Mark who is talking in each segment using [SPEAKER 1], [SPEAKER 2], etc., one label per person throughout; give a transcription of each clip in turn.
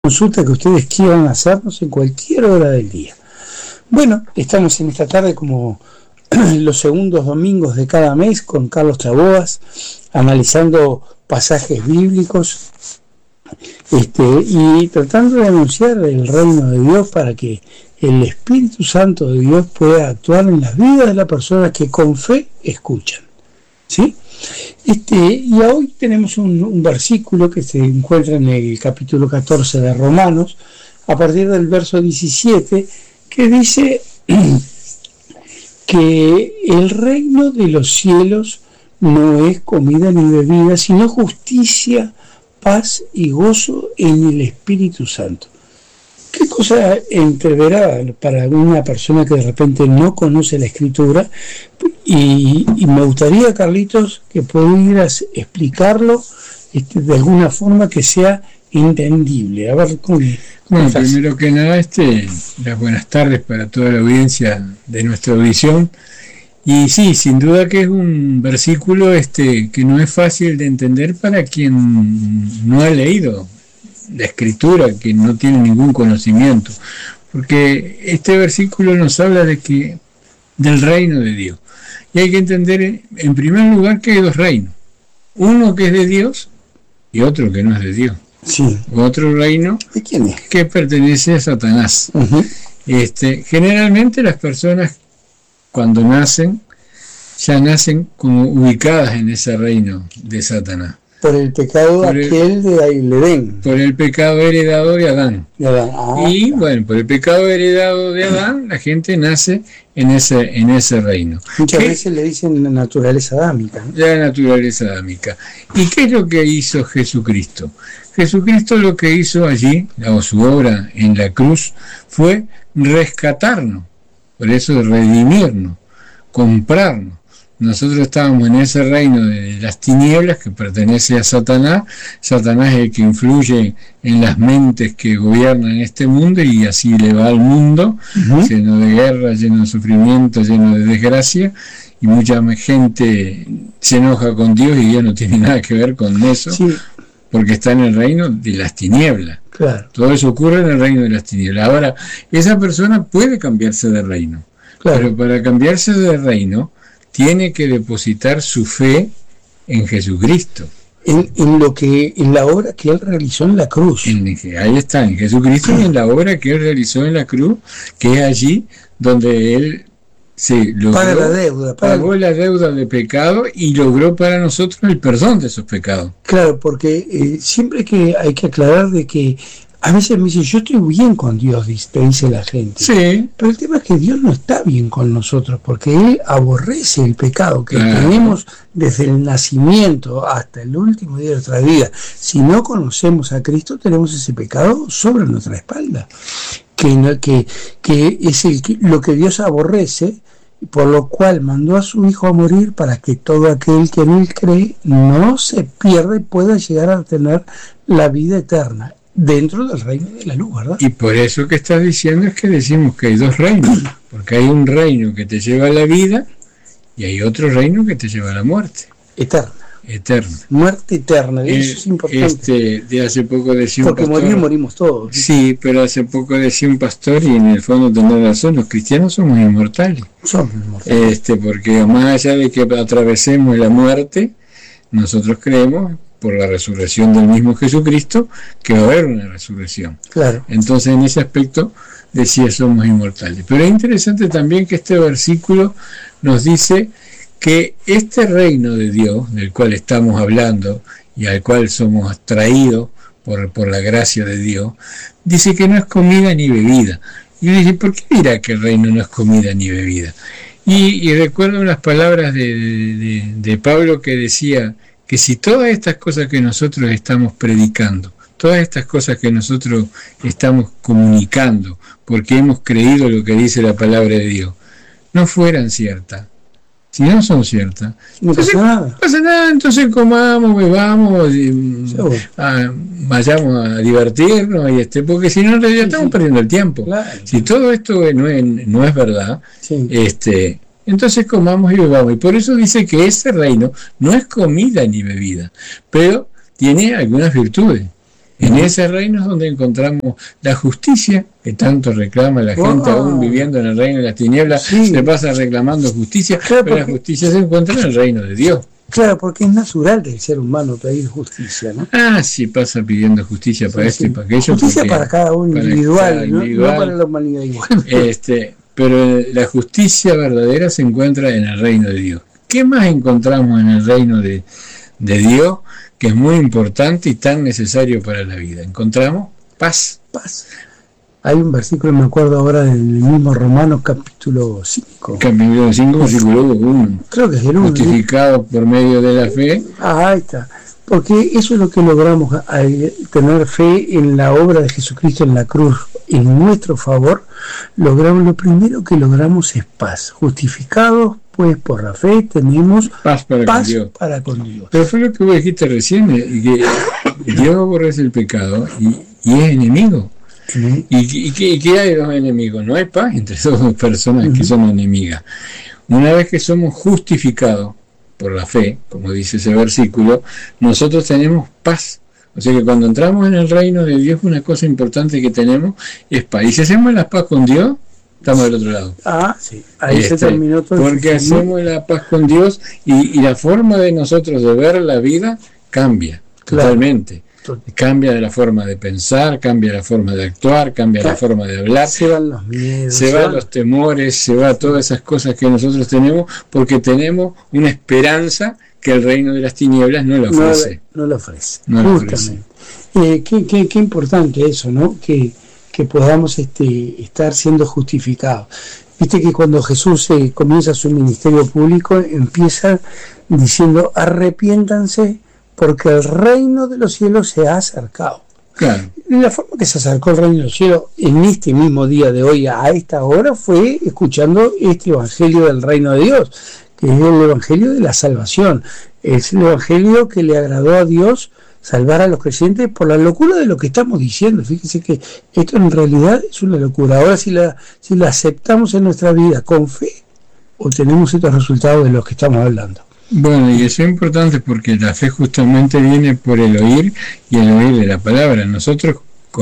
[SPEAKER 1] consulta que ustedes quieran hacernos en cualquier hora del día. Bueno, estamos en esta tarde como los segundos domingos de cada mes con Carlos Taboas, analizando pasajes bíblicos y tratando de anunciar el reino de Dios para que el Espíritu Santo de Dios pueda actuar en las vidas de las personas que con fe escuchan. ¿Sí? Y hoy tenemos un versículo que se encuentra en el capítulo 14 de Romanos, a partir del verso 17, que dice que el reino de los cielos no es comida ni bebida, sino justicia, paz y gozo en el Espíritu Santo. ¿Qué cosa entreverá para una persona que de repente no conoce la Escritura? Y me gustaría, Carlitos, que pudieras explicarlo de alguna forma que sea entendible. A ver, ¿cómo
[SPEAKER 2] bueno, primero que nada, las buenas tardes para toda la audiencia de nuestra audición. Y sí, sin duda que es un versículo que no es fácil de entender para quien no ha leído la Escritura, que no tiene ningún conocimiento, porque este versículo nos habla del reino de Dios. Y hay que entender, en primer lugar, que hay dos reinos. Uno que es de Dios y otro que no es de Dios.
[SPEAKER 1] Sí.
[SPEAKER 2] Otro reino
[SPEAKER 1] ¿De quién es?
[SPEAKER 2] Que pertenece a Satanás.
[SPEAKER 1] Uh-huh.
[SPEAKER 2] Generalmente las personas cuando nacen, ya nacen como ubicadas en ese reino de Satanás.
[SPEAKER 1] Por el pecado de Edén.
[SPEAKER 2] Por el pecado heredado de Adán. Bueno, por el pecado heredado de Adán, la gente nace en ese reino.
[SPEAKER 1] Muchas veces le dicen la naturaleza adámica, ¿no?
[SPEAKER 2] La naturaleza adámica. ¿Y qué es lo que hizo Jesucristo? Jesucristo lo que hizo allí, o su obra en la cruz, fue rescatarnos. Por eso redimirnos, comprarnos. Nosotros estábamos en ese reino de las tinieblas que pertenece a Satanás. Satanás es el que influye en las mentes que gobiernan este mundo y así le va al mundo, uh-huh, lleno de guerra, lleno de sufrimiento, lleno de desgracia, y mucha gente se enoja con Dios y Dios no tiene nada que ver con eso, sí, porque está en el reino de las tinieblas.
[SPEAKER 1] Claro.
[SPEAKER 2] Todo eso ocurre en el reino de las tinieblas. Ahora, esa persona puede cambiarse de reino, claro, pero para cambiarse de reino tiene que depositar su fe en Jesucristo.
[SPEAKER 1] En la obra que Él realizó en la cruz.
[SPEAKER 2] Ahí está, en Jesucristo y en la obra que Él realizó en la cruz, que es allí donde Él pagó la deuda de pecado y logró para nosotros el perdón de esos pecados.
[SPEAKER 1] Claro, porque siempre hay que aclarar de que a veces me dicen, yo estoy bien con Dios, dice la gente.
[SPEAKER 2] Sí.
[SPEAKER 1] Pero el tema es que Dios no está bien con nosotros, porque Él aborrece el pecado que tenemos desde el nacimiento hasta el último día de nuestra vida. Si no conocemos a Cristo, tenemos ese pecado sobre nuestra espalda, que es lo que Dios aborrece, por lo cual mandó a su Hijo a morir para que todo aquel que en Él cree no se pierda y pueda llegar a tener la vida eterna dentro del reino de la luz, ¿verdad?
[SPEAKER 2] Y por eso que estás diciendo es que decimos que hay dos reinos, porque hay un reino que te lleva a la vida y hay otro reino que te lleva a la muerte.
[SPEAKER 1] Eterna. Muerte eterna, eso es importante.
[SPEAKER 2] De hace poco decía
[SPEAKER 1] porque
[SPEAKER 2] un pastor,
[SPEAKER 1] morir morimos todos.
[SPEAKER 2] Sí, pero hace poco decía un pastor, y en el fondo tenía razón, los cristianos somos inmortales.
[SPEAKER 1] Somos inmortales.
[SPEAKER 2] Porque más allá de que atravesemos la muerte, nosotros creemos, por la resurrección del mismo Jesucristo, que va a haber una resurrección.
[SPEAKER 1] Claro.
[SPEAKER 2] Entonces, en ese aspecto, decía, somos inmortales. Pero es interesante también que este versículo nos dice que este reino de Dios, del cual estamos hablando y al cual somos atraídos por la gracia de Dios, dice que no es comida ni bebida. Y uno dice, ¿por qué dirá que el reino no es comida ni bebida? Y recuerdo unas palabras de Pablo que decía que si todas estas cosas que nosotros estamos predicando, todas estas cosas que nosotros estamos comunicando, porque hemos creído lo que dice la palabra de Dios, no fueran ciertas, si no son ciertas,
[SPEAKER 1] no
[SPEAKER 2] pasa nada, entonces comamos, bebamos, vayamos a divertirnos, porque si no en realidad estamos perdiendo el tiempo.
[SPEAKER 1] Claro.
[SPEAKER 2] Si todo esto no es verdad,
[SPEAKER 1] sí,
[SPEAKER 2] entonces comamos y bebamos. Y por eso dice que ese reino no es comida ni bebida, pero tiene algunas virtudes. En ese reino es donde encontramos la justicia que tanto reclama la gente, aún viviendo en el reino de las tinieblas, se pasa reclamando justicia, pero la justicia se encuentra en el reino de Dios.
[SPEAKER 1] Claro, porque es natural del ser humano pedir justicia, ¿no?
[SPEAKER 2] Sí, pasa pidiendo justicia para esto y para aquello.
[SPEAKER 1] Justicia para cada uno individual, no para la humanidad igual.
[SPEAKER 2] Pero la justicia verdadera se encuentra en el reino de Dios. ¿Qué más encontramos en el reino de Dios que es muy importante y tan necesario para la vida? Encontramos paz.
[SPEAKER 1] Paz. Hay un versículo, me acuerdo ahora, del mismo Romanos capítulo 5.
[SPEAKER 2] Capítulo 5, versículo 1.
[SPEAKER 1] Creo que es el 1.
[SPEAKER 2] Justificado por medio de la fe.
[SPEAKER 1] Ahí está. Porque eso es lo que logramos al tener fe en la obra de Jesucristo en la cruz, en nuestro favor. Lo primero que logramos es paz. Justificados, pues, por la fe, tenemos
[SPEAKER 2] paz para con Dios. Pero fue lo que vos dijiste recién, que Dios aborrece el pecado y es enemigo. ¿Y qué hay de los enemigos? No hay paz entre esas dos personas que son enemigas. Una vez que somos justificados por la fe, como dice ese versículo, nosotros tenemos paz. O sea que cuando entramos en el reino de Dios, una cosa importante que tenemos es paz. Y si hacemos la paz con Dios, estamos del otro lado.
[SPEAKER 1] Sí. Ahí se terminó todo.
[SPEAKER 2] Porque hacemos la paz con Dios y la forma de nosotros de ver la vida cambia totalmente. Cambia de la forma de pensar, cambia la forma de actuar, cambia la forma de hablar,
[SPEAKER 1] se van los miedos,
[SPEAKER 2] se van los temores, se van todas esas cosas que nosotros tenemos, porque tenemos una esperanza que el reino de las tinieblas no la ofrece.
[SPEAKER 1] No la ofrece, justamente. Qué importante eso, ¿no? Que podamos estar siendo justificados. Viste que cuando Jesús comienza su ministerio público, empieza diciendo: arrepiéntanse, porque el reino de los cielos se ha acercado.
[SPEAKER 2] Claro.
[SPEAKER 1] La forma que se acercó el reino de los cielos en este mismo día de hoy, a esta hora, fue escuchando este evangelio del reino de Dios, que es el evangelio de la salvación. Es el evangelio que le agradó a Dios salvar a los creyentes por la locura de lo que estamos diciendo. Fíjense que esto en realidad es una locura. Ahora, si la aceptamos en nuestra vida con fe, obtenemos estos resultados de los que estamos hablando.
[SPEAKER 2] Bueno, y eso es importante porque la fe justamente viene por el oír y el oír de la palabra. Nosotros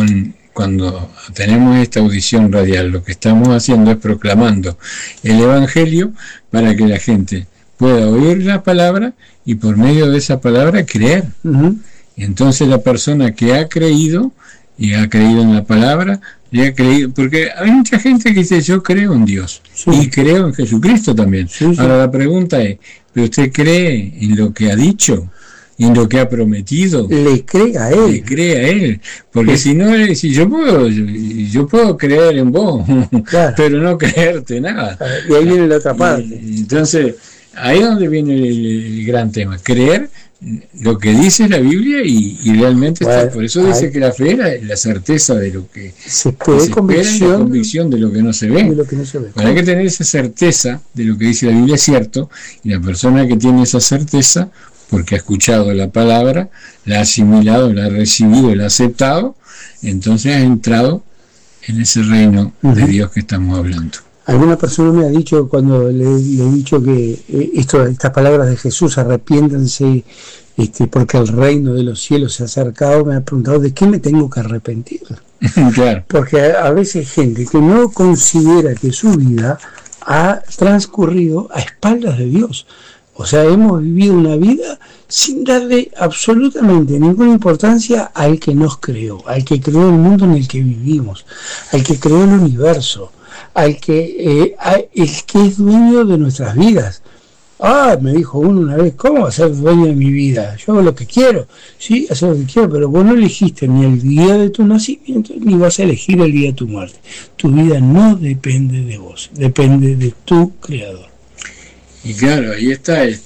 [SPEAKER 2] cuando tenemos esta audición radial, lo que estamos haciendo es proclamando el Evangelio para que la gente pueda oír la palabra y por medio de esa palabra creer. Entonces la persona que ha creído y ha creído en la palabra, le ha creído, porque hay mucha gente que dice: yo creo en Dios y creo en Jesucristo también. Ahora la pregunta es: ¿pero usted cree en lo que ha dicho? ¿En lo que ha prometido?
[SPEAKER 1] Le cree a Él.
[SPEAKER 2] Le cree a Él. Porque si no, si yo puedo creer en vos, claro, pero no creerte nada.
[SPEAKER 1] Y ahí viene la otra parte.
[SPEAKER 2] Entonces, ahí es donde viene el gran tema. Creer lo que dice la Biblia y realmente está. Por eso dice que la fe es la certeza de lo que se espera y la convicción de lo que no se ve. Hay que tener esa certeza de lo que dice la Biblia, es cierto, y la persona que tiene esa certeza, porque ha escuchado la palabra, la ha asimilado, la ha recibido, la ha aceptado, entonces ha entrado en ese reino de Dios que estamos hablando.
[SPEAKER 1] Alguna persona me ha dicho, cuando le he dicho que estas palabras de Jesús, arrepiéntanse porque el reino de los cielos se ha acercado, me ha preguntado: ¿de qué me tengo que arrepentir?
[SPEAKER 2] Claro.
[SPEAKER 1] Porque a veces hay gente que no considera que su vida ha transcurrido a espaldas de Dios. O sea, hemos vivido una vida sin darle absolutamente ninguna importancia al que nos creó, al que creó el mundo en el que vivimos, al que creó el universo, el que es dueño de nuestras vidas. Me dijo uno una vez: ¿cómo vas a ser dueño de mi vida? Yo hago lo que quiero. Sí, hacer lo que quiero, pero vos no elegiste ni el día de tu nacimiento, ni vas a elegir el día de tu muerte. Tu vida no depende de vos, depende de tu Creador.
[SPEAKER 2] Y claro, ahí está el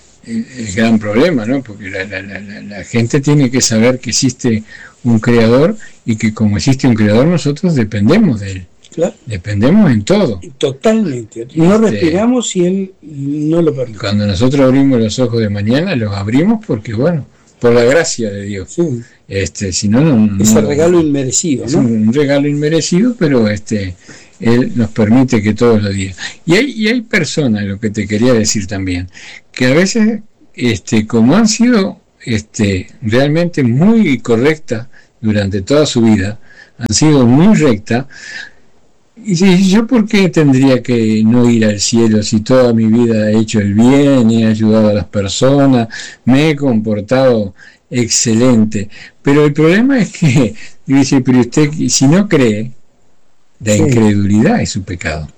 [SPEAKER 2] gran problema, ¿no? Porque la gente tiene que saber que existe un Creador y que como existe un Creador nosotros dependemos de Él. Claro. Dependemos en todo.
[SPEAKER 1] Totalmente. No respiramos si Él no lo permite.
[SPEAKER 2] Cuando nosotros abrimos los ojos de mañana, los abrimos porque, bueno, por la gracia de Dios.
[SPEAKER 1] Sí.
[SPEAKER 2] Si no,
[SPEAKER 1] ese regalo inmerecido,
[SPEAKER 2] es
[SPEAKER 1] ¿no?
[SPEAKER 2] un regalo inmerecido, pero Él nos permite que todos los días. Y hay personas, lo que te quería decir también, que a veces, como han sido realmente muy correctas durante toda su vida han sido muy rectas. Y si yo, ¿por qué tendría que no ir al cielo si toda mi vida he hecho el bien, he ayudado a las personas, me he comportado excelente? Pero el problema es que dice, pero usted, si no cree, la incredulidad es su pecado.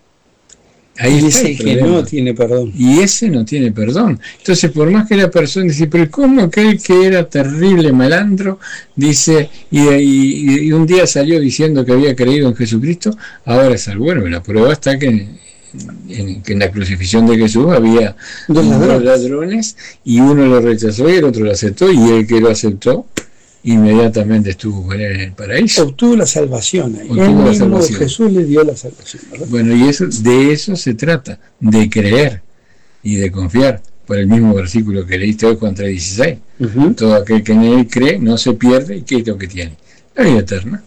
[SPEAKER 2] Ahí está el
[SPEAKER 1] que no tiene perdón.
[SPEAKER 2] Y ese no tiene perdón. Entonces, por más que la persona dice, pero ¿cómo aquel que era terrible malandro, dice, y un día salió diciendo que había creído en Jesucristo, ahora es salvo? Bueno, la prueba está que en la crucifixión de Jesús había dos ladrones, y uno lo rechazó y el otro lo aceptó, y el que lo aceptó inmediatamente estuvo con él en el paraíso.
[SPEAKER 1] Obtuvo la salvación. Él mismo, Jesús le dio la salvación, ¿verdad?
[SPEAKER 2] Bueno, y de eso se trata, de creer y de confiar. Por el mismo versículo que leíste hoy, Juan 3:16. Todo aquel que en él cree no se pierde. ¿Y qué es lo que tiene? La vida eterna.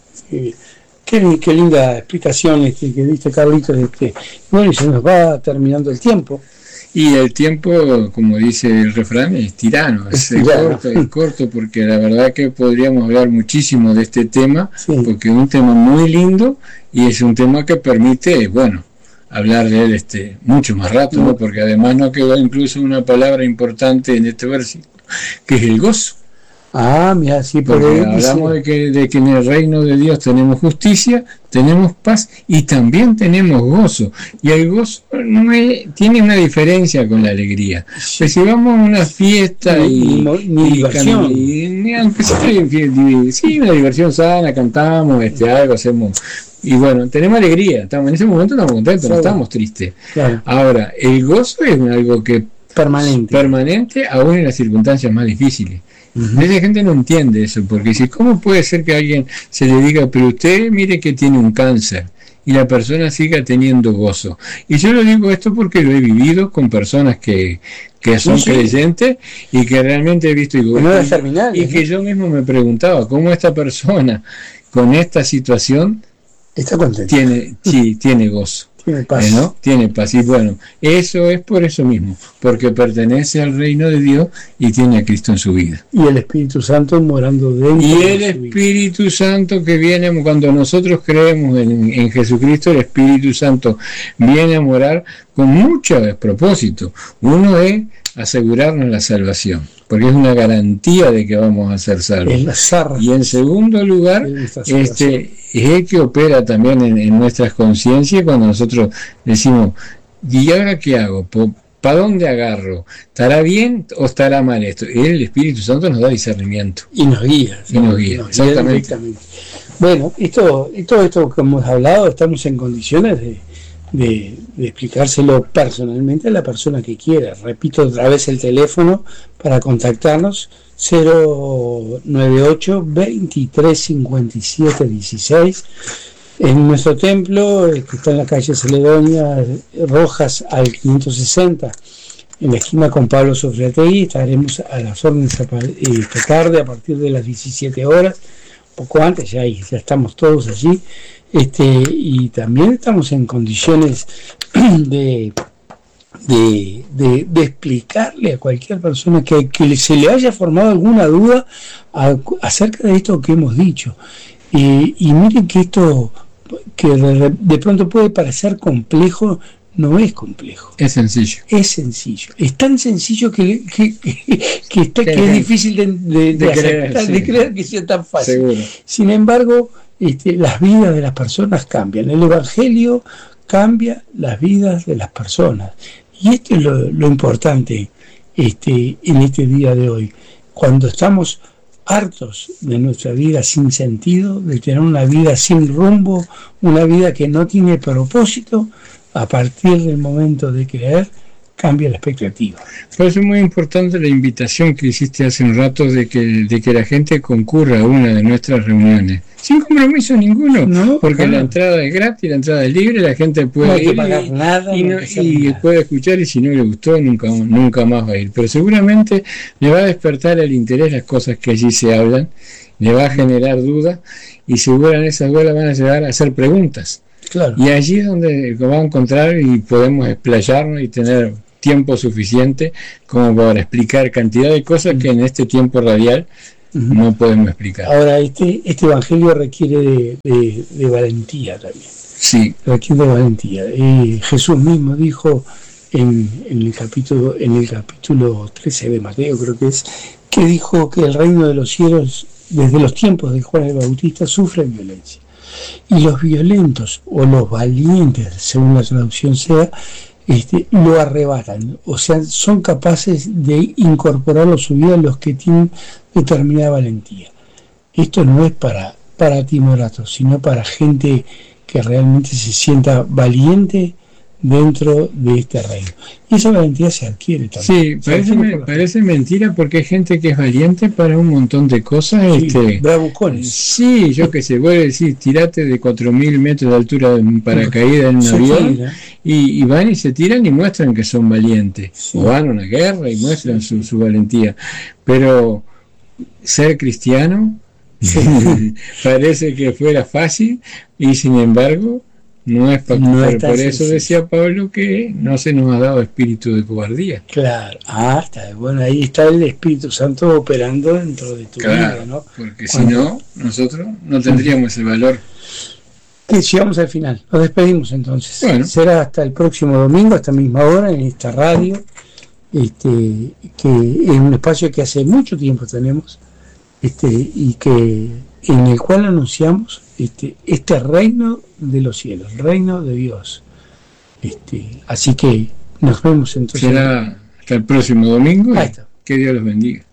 [SPEAKER 1] Qué linda explicación que diste, Carlitos. Bueno, y se nos va terminando el tiempo.
[SPEAKER 2] Y el tiempo, como dice el refrán, es tirano, es corto, porque la verdad que podríamos hablar muchísimo de este tema, porque es un tema muy lindo y es un tema que permite, bueno, hablar de él mucho más rato, ¿no? Porque además nos quedó incluso una palabra importante en este versículo, que es el gozo.
[SPEAKER 1] Mira, sí,
[SPEAKER 2] porque hablamos de que en el reino de Dios tenemos justicia, tenemos paz y también tenemos gozo. Y el gozo tiene una diferencia con la alegría. Pues si vamos a una fiesta
[SPEAKER 1] diversión.
[SPEAKER 2] Aunque sea una diversión sana, cantamos, algo hacemos. Y bueno, tenemos alegría, en ese momento estamos contentos, no estamos tristes.
[SPEAKER 1] Claro.
[SPEAKER 2] Ahora, el gozo es algo que permanente aún en las circunstancias más difíciles. Esa gente no entiende eso, porque dice, ¿cómo puede ser que a alguien se le diga, pero usted mire que tiene un cáncer, y la persona siga teniendo gozo? Y yo lo digo esto porque lo he vivido con personas que son creyentes y que realmente he visto y que yo mismo me preguntaba, ¿cómo esta persona con esta situación
[SPEAKER 1] está contenta?
[SPEAKER 2] Tiene gozo.
[SPEAKER 1] Tiene paz.
[SPEAKER 2] ¿No? Tiene paz. Y bueno, eso es por eso mismo, porque pertenece al reino de Dios y tiene a Cristo en su vida.
[SPEAKER 1] Y el Espíritu Santo morando dentro.
[SPEAKER 2] Y el Espíritu Santo que viene, cuando nosotros creemos en Jesucristo, el Espíritu Santo viene a morar con muchos propósitos. Uno es asegurarnos la salvación, porque es una garantía de que vamos a ser salvos. Y en segundo lugar, es el que opera también en nuestras conciencias cuando nosotros decimos, ¿y ahora qué hago? ¿Para dónde agarro? ¿Estará bien o estará mal esto? El Espíritu Santo nos da discernimiento.
[SPEAKER 1] Y nos guía.
[SPEAKER 2] Exactamente.
[SPEAKER 1] Bueno, todo esto que hemos hablado, estamos en condiciones de explicárselo personalmente a la persona que quiera. Repito otra vez el teléfono para contactarnos: 098 23 57 16. En nuestro templo, que está en la calle Celedonia Rojas al 560, en la esquina con Pablo Sofriategui, estaremos a las órdenes esta tarde a partir de las 17 horas, poco antes, ya estamos todos allí. Y también estamos en condiciones de explicarle a cualquier persona que se le haya formado alguna duda acerca de esto que hemos dicho. Y miren que esto, que de pronto puede parecer complejo, no es complejo.
[SPEAKER 2] Es sencillo.
[SPEAKER 1] Es sencillo. Es tan sencillo que es difícil de aceptar, de creer que sea tan fácil.
[SPEAKER 2] Seguro.
[SPEAKER 1] Sin embargo, las vidas de las personas cambian. El Evangelio cambia las vidas de las personas. Y esto es lo importante en este día de hoy. Cuando estamos hartos de nuestra vida sin sentido, de tener una vida sin rumbo, una vida que no tiene propósito, a partir del momento de creer, cambia la expectativa.
[SPEAKER 2] Por eso es muy importante la invitación que hiciste hace un rato de que la gente concurra a una de nuestras reuniones, sin compromiso ninguno, porque la entrada es gratis, la entrada es libre, la gente puede ir
[SPEAKER 1] pagar nada,
[SPEAKER 2] y puede escuchar, y si no le gustó, nunca más va a ir. Pero seguramente le va a despertar el interés las cosas que allí se hablan, le va a generar dudas, y seguramente esas dudas van a llevar a hacer preguntas.
[SPEAKER 1] Claro.
[SPEAKER 2] Y allí es donde lo va a encontrar y podemos explayarnos y tener tiempo suficiente como para explicar cantidad de cosas que en este tiempo radial no podemos explicar.
[SPEAKER 1] Ahora, este evangelio requiere de valentía también.
[SPEAKER 2] Sí.
[SPEAKER 1] Requiere de valentía. Jesús mismo dijo en el capítulo 13 de Mateo, creo que dijo que el reino de los cielos, desde los tiempos de Juan el Bautista, sufre violencia. Y los violentos, o los valientes, según la traducción sea, lo arrebatan. O sea, son capaces de incorporarlo a su vida los que tienen determinada valentía. Esto no es para timoratos, sino para gente que realmente se sienta valiente dentro de este reino. Y esa valentía se adquiere también.
[SPEAKER 2] Sí, parece mentira, porque hay gente que es valiente para un montón de cosas.
[SPEAKER 1] Bravucones.
[SPEAKER 2] Sí, yo que sé, voy a decir, tirate de 4.000 metros de altura en paracaídas en un avión, y van y se tiran y muestran que son valientes. Sí. O van a una guerra y muestran su valentía. Pero ser cristiano parece que fuera fácil, y sin embargo no es por eso decía Pablo que no se nos ha dado espíritu de cobardía.
[SPEAKER 1] Claro, está bueno, ahí está el Espíritu Santo operando dentro de tu vida, ¿no?
[SPEAKER 2] Porque si no, nosotros no tendríamos el valor.
[SPEAKER 1] Que llegamos al final, nos despedimos entonces.
[SPEAKER 2] Bueno.
[SPEAKER 1] Será hasta el próximo domingo, a esta misma hora, en esta radio, que es un espacio que hace mucho tiempo tenemos, y que en el cual anunciamos este reino de los cielos, el reino de Dios. Así que nos vemos entonces.
[SPEAKER 2] Será hasta el próximo domingo.
[SPEAKER 1] Ahí está.
[SPEAKER 2] Que Dios los bendiga.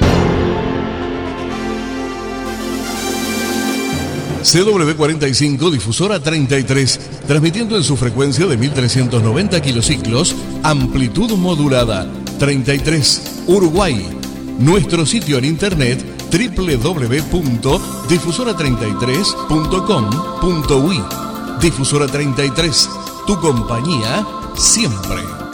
[SPEAKER 3] CW45 Difusora 33, transmitiendo en su frecuencia de 1390 kilociclos, amplitud modulada 33, Uruguay. Nuestro sitio en internet www.difusora33.com.uy. Difusora 33, tu compañía siempre.